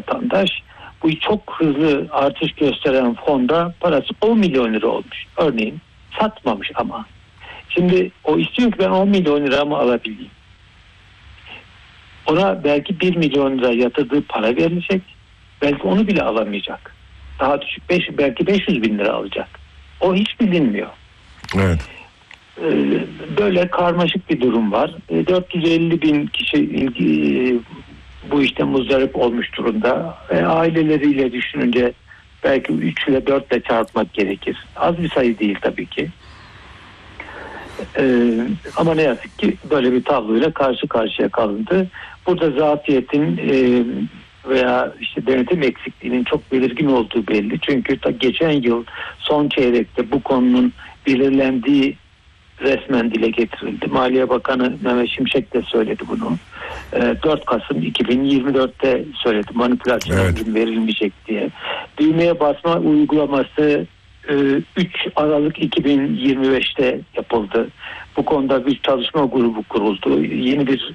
vatandaş. Bu çok hızlı artış gösteren fonda parası 10 milyon lira olmuş. Örneğin satmamış ama. Şimdi o istiyor ki ben 10 milyon lira mı alabileyim? Ona belki 1 milyon lira yatırdığı para verilecek. Belki onu bile alamayacak. Daha düşük belki 500 bin lira alacak. O hiç bilinmiyor. Evet. Böyle karmaşık bir durum var. 450 bin kişi bu işte muzdarip olmuş durumda. Aileleriyle düşününce belki 3 ile 4 ile çarpmak gerekir. Az bir sayı değil tabii ki. Ama ne yazık ki böyle bir tabloyla karşı karşıya kalındı. Burada zafiyetin veya işte denetim eksikliğinin çok belirgin olduğu belli. Çünkü geçen yıl son çeyrekte bu konunun belirlendiği resmen dile getirildi. Maliye Bakanı Mehmet Şimşek de söyledi bunu. 4 Kasım 2024'te söyledi. Manipülasyon verilmeyecek diye. Düğmeye basma uygulaması 3 Aralık 2025'te yapıldı. Bu konuda bir çalışma grubu kuruldu. Yeni bir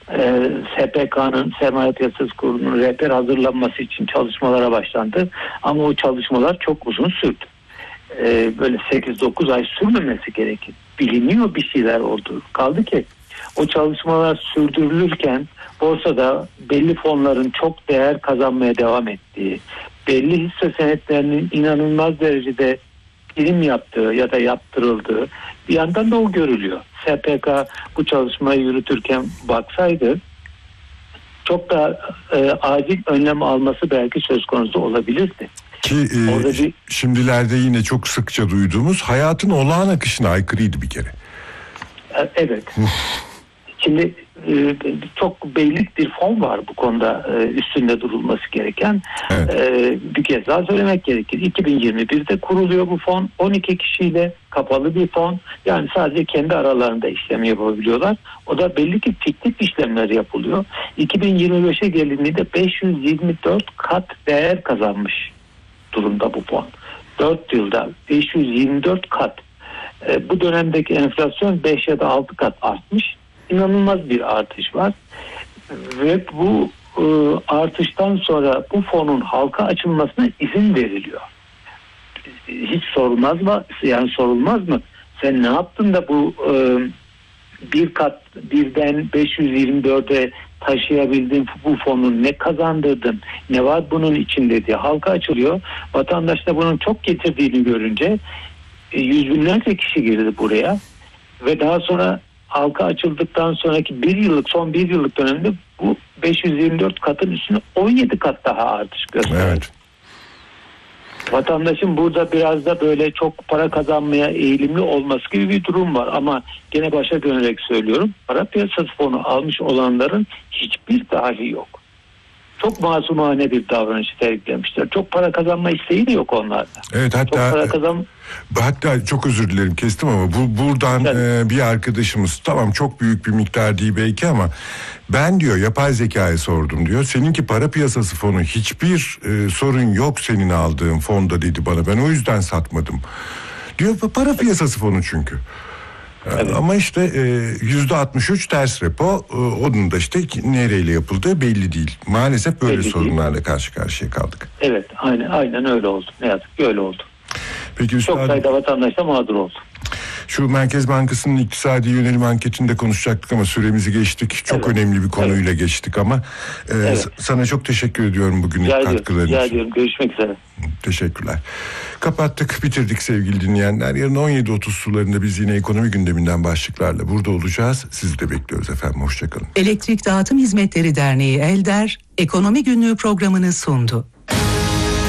SPK'nın, Sermaye Piyasası Kurulu'nun rehber hazırlanması için çalışmalara başlandı. Ama o çalışmalar çok uzun sürdü. Böyle 8-9 ay sürmemesi gerekir. Biliniyor bir şeyler oldu. Kaldı ki o çalışmalar sürdürülürken borsada belli fonların çok değer kazanmaya devam ettiği, belli hisse senetlerinin inanılmaz derecede prim yaptığı ya da yaptırıldığı bir yandan da o görülüyor. SPK bu çalışmayı yürütürken baksaydı çok da acil önlem alması belki söz konusu olabilirdi. Ki şimdilerde yine çok sıkça duyduğumuz hayatın olağan akışına aykırıydı bir kere. Evet. Şimdi çok beylik bir fon var bu konuda üstünde durulması gereken. Evet. Bir kez daha söylemek gerekir. 2021'de kuruluyor bu fon. 12 kişiyle kapalı bir fon. Yani sadece kendi aralarında işlem yapabiliyorlar. O da belli ki fiktif işlemler yapılıyor. 2025'e gelindiğinde 524 kat değer kazanmış durumda bu fon. 4 yılda 524 kat. Bu dönemdeki enflasyon 5 ya da 6 kat artmış. İnanılmaz bir artış var. Ve bu artıştan sonra bu fonun halka açılmasına izin veriliyor. Hiç sorulmaz mı? Yani sorulmaz mı? Sen ne yaptın da bu bir kat birden 524'e taşıyabildin bu fonun, ne kazandırdın, ne var bunun içinde diye halka açılıyor. Vatandaş da bunun çok getirdiğini görünce yüz binlerce kişi girdi buraya ve daha sonra halka açıldıktan sonraki son bir yıllık dönemde bu 524 katın üstüne 17 kat daha artış gösterdi. Evet. Vatandaşın burada biraz da böyle çok para kazanmaya eğilimli olması gibi bir durum var. Ama gene başa dönerek söylüyorum. Para piyasası fonu almış olanların hiçbir dahi yok. Çok masumane bir davranış sergilemişler. Çok para kazanma isteği de yok onlarda. Evet, hatta çok özür dilerim kestim ama buradan bir arkadaşımız tamam çok büyük bir miktar değil belki ama ben diyor yapay zekaya sordum diyor. Seninki para piyasası fonu hiçbir sorun yok senin aldığın fonda dedi bana. Ben o yüzden satmadım. Diyor para piyasası fonu çünkü. Evet. Ama işte %63 ters repo, onun da işte nereyle yapıldığı belli değil. Maalesef böyle belli sorunlarla değil. Karşı karşıya kaldık. Evet, aynen öyle oldu. Ne yazık ki öyle oldu. Peki üstadım, çok sayıda vatandaş da mağdur oldu. Şu Merkez Bankası'nın iktisadi yönelim anketinde konuşacaktık ama süremizi geçtik. Çok önemli bir konuyla geçtik ama sana çok teşekkür ediyorum bugünün katkıların için. Rica ediyorum. Görüşmek üzere. Teşekkürler. Kapattık, bitirdik sevgili dinleyenler. Yarın 17.30 sularında biz yine ekonomi gündeminden başlıklarla burada olacağız. Sizi de bekliyoruz efendim. Hoşçakalın. Elektrik Dağıtım Hizmetleri Derneği ELDER, Ekonomi Günlüğü programını sundu.